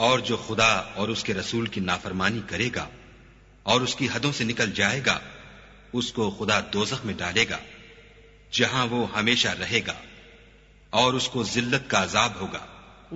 और जो खुदा और उसके रसूल की नाफरमानी करेगा और उसकी हदों से निकल जाएगा, उसको खुदा दोज़ख में डालेगा, जहां वो हमेशा रहेगा, और उसको जिल्लत का अजाब होगा।